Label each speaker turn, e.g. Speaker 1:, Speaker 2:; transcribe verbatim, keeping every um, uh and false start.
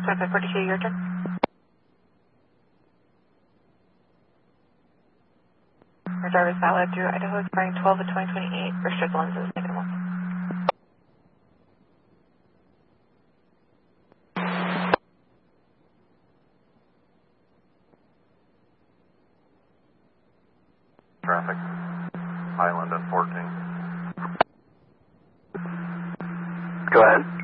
Speaker 1: seven forty-two, your turn. Your driver's valid through Idaho expiring twelve of twenty twenty-eight. Restrict lenses, negative one.
Speaker 2: Traffic, Highland and fourteen.
Speaker 3: Go ahead.